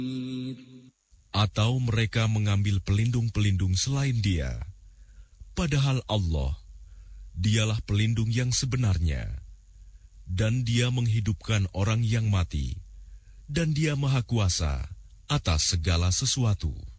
Atau mereka mengambil pelindung-pelindung selain Dia, padahal Allah, Dialah pelindung yang sebenarnya, dan Dia menghidupkan orang yang mati, dan Dia Maha Kuasa atas segala sesuatu.